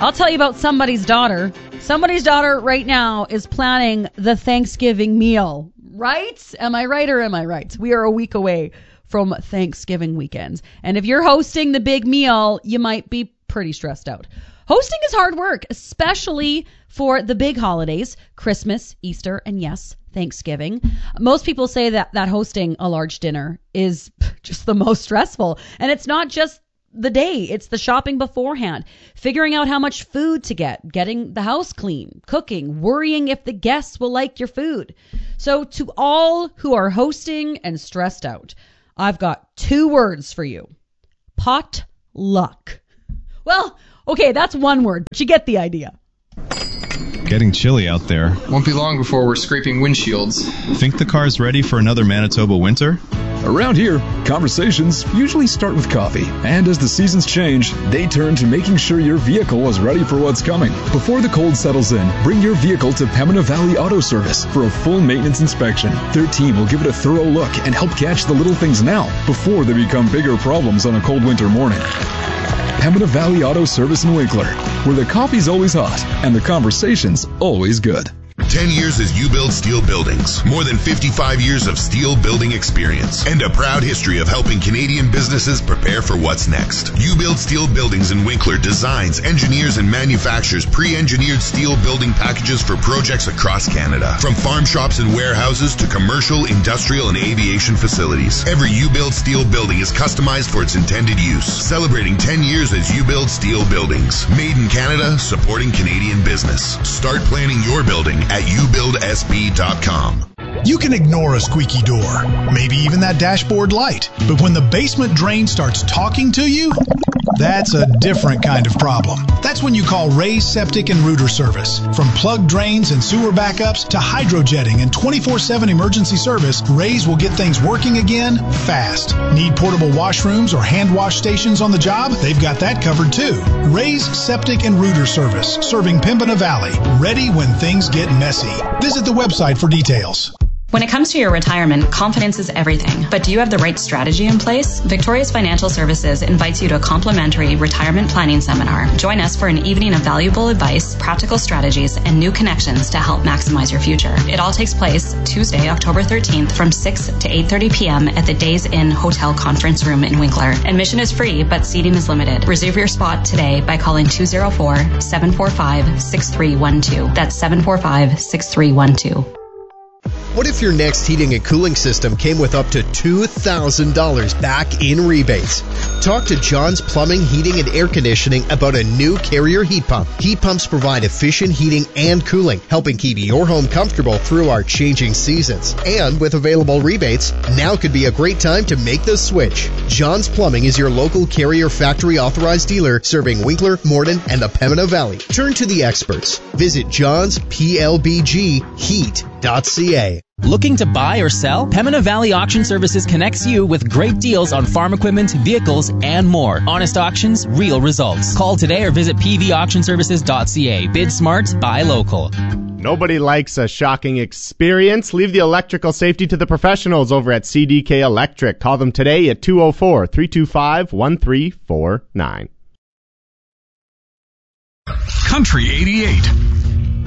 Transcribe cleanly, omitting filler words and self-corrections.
I'll tell you about somebody's daughter. Somebody's daughter right now is planning the Thanksgiving meal. Right? Am I right or am I right? We are a week away from Thanksgiving weekend. And if you're hosting the big meal, you might be pretty stressed out. Hosting is hard work, especially for the big holidays, Christmas, Easter, and yes, Thanksgiving. Most people say that hosting a large dinner is just the most stressful. And it's not just the day, it's the shopping beforehand, figuring out how much food to get, getting the house clean, cooking, worrying if the guests will like your food. So to all who are hosting and stressed out, I've got 2 words for you. Potluck. Well, okay, that's one word, but you get the idea. Getting chilly out there. Won't be long before we're scraping windshields. Think the car's ready for another Manitoba winter? Around here, conversations usually start with coffee. And as the seasons change, they turn to making sure your vehicle is ready for what's coming. Before the cold settles in, bring your vehicle to Pembina Valley Auto Service for a full maintenance inspection. Their team will give it a thorough look and help catch the little things now before they become bigger problems on a cold winter morning. Pembina Valley Auto Service in Winkler, where the coffee's always hot and the conversation's always good. 10 years as U-Build Steel Buildings. More than 55 years of steel building experience. And a proud history of helping Canadian businesses prepare for what's next. U-Build Steel Buildings in Winkler designs, engineers, and manufactures pre-engineered steel building packages for projects across Canada. From farm shops and warehouses to commercial, industrial, and aviation facilities. Every U-Build Steel building is customized for its intended use. Celebrating 10 years as U-Build Steel Buildings. Made in Canada, supporting Canadian business. Start planning your building at ubuildsb.com. You can ignore a squeaky door, maybe even that dashboard light. But when the basement drain starts talking to you, that's a different kind of problem. That's when you call Ray's Septic and Rooter Service. From plugged drains and sewer backups to hydrojetting and 24/7 emergency service, Ray's will get things working again fast. Need portable washrooms or hand wash stations on the job? They've got that covered too. Ray's Septic and Rooter Service, serving Pembina Valley, ready when things get messy. Visit the website for details. When it comes to your retirement, confidence is everything. But do you have the right strategy in place? Victoria's Financial Services invites you to a complimentary retirement planning seminar. Join us for an evening of valuable advice, practical strategies, and new connections to help maximize your future. It all takes place Tuesday, October 13th from 6 to 8:30 p.m. at the Days Inn Hotel Conference Room in Winkler. Admission is free, but seating is limited. Reserve your spot today by calling 204-745-6312. That's 745-6312. What if your next heating and cooling system came with up to $2,000 back in rebates? Talk to John's Plumbing, Heating, and Air Conditioning about a new Carrier heat pump. Heat pumps provide efficient heating and cooling, helping keep your home comfortable through our changing seasons. And with available rebates, now could be a great time to make the switch. John's Plumbing is your local Carrier factory authorized dealer serving Winkler, Morden, and the Pembina Valley. Turn to the experts. Visit johnsplbgheat.ca. Looking to buy or sell? Pembina Valley Auction Services connects you with great deals on farm equipment, vehicles, and more. Honest auctions, real results. Call today or visit pvauctionservices.ca. Bid smart, buy local. Nobody likes a shocking experience. Leave the electrical safety to the professionals over at CDK Electric. Call them today at 204-325-1349. Country 88.